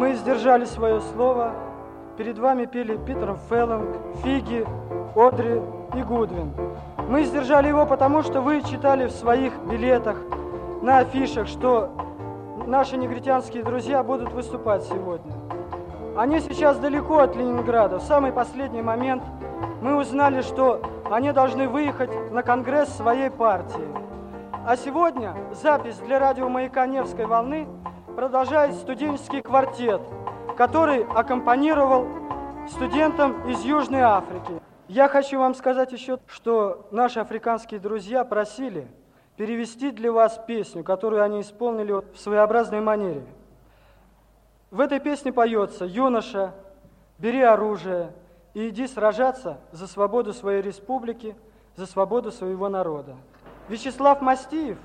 Мы сдержали свое слово. Перед вами пели Питер Феллинг, Фиги, Одри и Гудвин. Мы сдержали его, потому что вы читали в своих билетах, на афишах, что наши негритянские друзья будут выступать сегодня. Они сейчас далеко от Ленинграда. В самый последний момент мы узнали, что они должны выехать на конгресс своей партии. А сегодня запись для радио «Маяка» Невской волны продолжает студенческий квартет, который аккомпанировал студентам из Южной Африки. Я хочу вам сказать еще, что наши африканские друзья просили перевести для вас песню, которую они исполнили в своеобразной манере. В этой песне поется: «Юноша, бери оружие и иди сражаться за свободу своей республики, за свободу своего народа». Вячеслав Мастиев